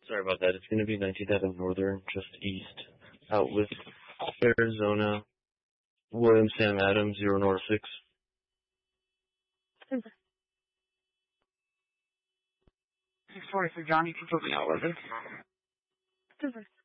Sorry about that. It's going to be 19th Avenue Northern, just east, out with Arizona, William Sam Adams, 0 North 6. Okay. 640 for Johnny, completely outloaded. Super.